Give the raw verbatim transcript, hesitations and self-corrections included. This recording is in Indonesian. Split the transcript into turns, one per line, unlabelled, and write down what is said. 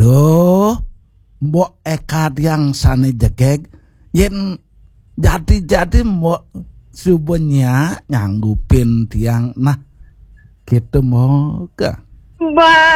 Duh, mbok Eka yang sane jegeg yen jadi-jadi mbok subuhnya nyanggupin tiang nah gitu moga.
Ba